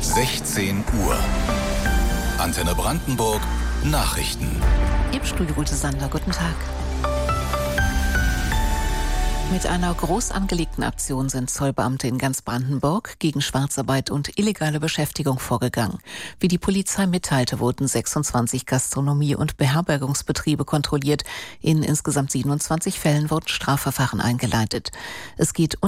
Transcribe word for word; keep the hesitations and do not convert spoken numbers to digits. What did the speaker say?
sechzehn Uhr. Antenne Brandenburg Nachrichten. Im Studio Ute Sander, guten Tag. Mit einer groß angelegten Aktion sind Zollbeamte in ganz Brandenburg gegen Schwarzarbeit und illegale Beschäftigung vorgegangen. Wie die Polizei mitteilte, wurden sechsundzwanzig Gastronomie- und Beherbergungsbetriebe kontrolliert. In insgesamt siebenundzwanzig Fällen wurden Strafverfahren eingeleitet. Es geht